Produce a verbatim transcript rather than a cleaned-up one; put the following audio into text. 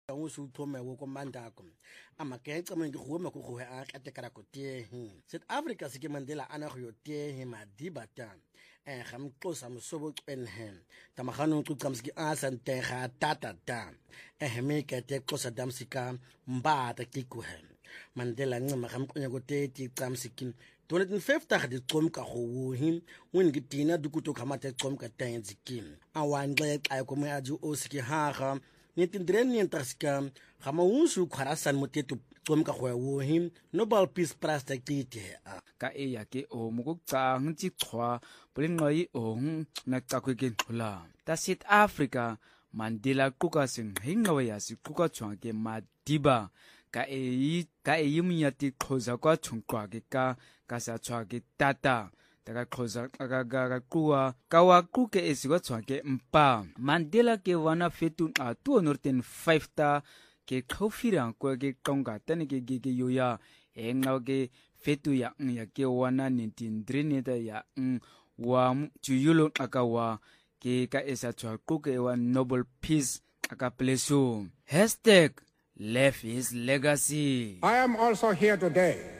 South Africa sike Mandela ana go yote madiba ta eh ga mxosa mosobo cwenhe tamagano ucamski asante ga tata ta eh meke te xosa damsika mbata kikuhe Mandela ncima ga mqonya go teti camsikin twenty fifty ga dicomka go wuhi win gitina dukuto khamate comka tenzikin awanxe xa komo aji osiki haga nitindreni ntaska gama unsu kharasan motetu comka go wuhi Nobel Peace Prize takite ka eya ke o mokutsa ngtsi chwa bulinqai ong na tsakweke khola ta South Africa Mandela quka sing hingawe ya siquka chwa ke madiba ka e ka e yimnyati khoza kwa chungqwa ke ka ka sa chwa ke tata daga khoza ka ga kuwa ka wa kuke esikwa chwa ke mpa Mandela ke wana fetu a two hundred five ta ke khofira ko ke qonga tane ke ke yoya engao ke fetu ya ya ke wana nineteen drineta ya wa tuyulo akawa ke ka esa chwa kuke wa Nobel Peace aka pleso hashtag Left his legacy. I am also here today